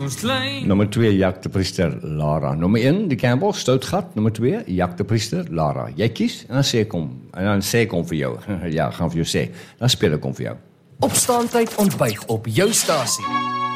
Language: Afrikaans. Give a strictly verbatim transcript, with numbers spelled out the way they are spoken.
Ons klein. Nommer twee, Jack de Priester, Lara. Nommer een, die Campbell, Stoutgat. Nommer twee, Jack de Priester, Lara. Jy kies, en dan sê ek hom. En dan sê ek hom vir jou. Ja, gaan vir jou sê. Dan speel ek hom vir jou. Opstaantyd ontbyt op jou stasie.